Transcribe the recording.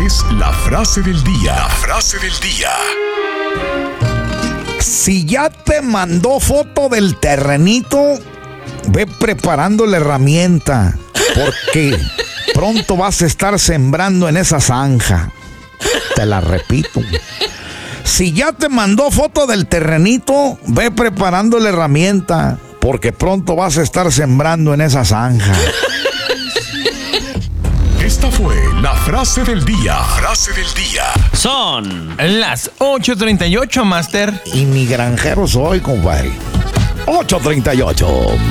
es la frase del día. La frase del día. Si ya te mandó foto del terrenito, ve preparando la herramienta, porque pronto vas a estar sembrando en esa zanja. Te la repito. Si ya te mandó foto del terrenito, ve preparando la herramienta, porque pronto vas a estar sembrando en esa zanja. Esta fue la frase del día. Frase del día. Son las 8:38, Master. Y mi granjero soy, compadre. 8:38.